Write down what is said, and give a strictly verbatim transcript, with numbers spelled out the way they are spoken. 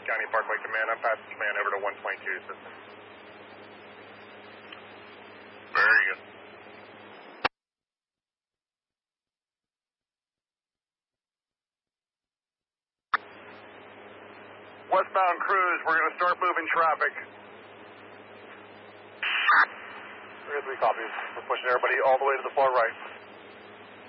County Parkway Command. I'm passing command over to one twenty-two system. Very good. Westbound cruise, we're going to start moving traffic. Three, three copies. We're pushing everybody all the way to the far right.